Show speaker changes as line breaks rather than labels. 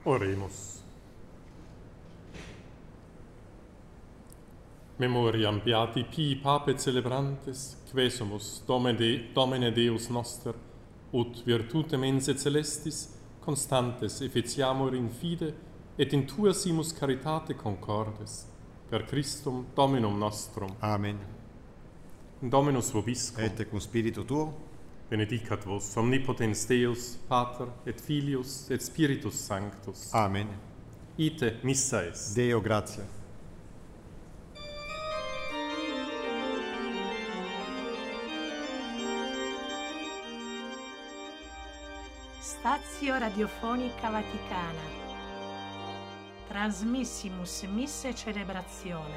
Oremus. Memoriam beati pii pape celebrantes, quesumus Domine Deus noster, ut virtutem ense celestis, constantes efficiamur in fide, et in tua simus caritate concordes, per Christum Dominum nostrum.
Amen.
Dominus vobiscum.
Et cum spiritu tuo.
Benedicat vos omnipotens Deus, Pater, et Filius, et Spiritus Sanctus.
Amen.
Ite missa est.
Deo gratia.
Stazio Radiofonica Vaticana. Transmissimus Misse Celebrazione.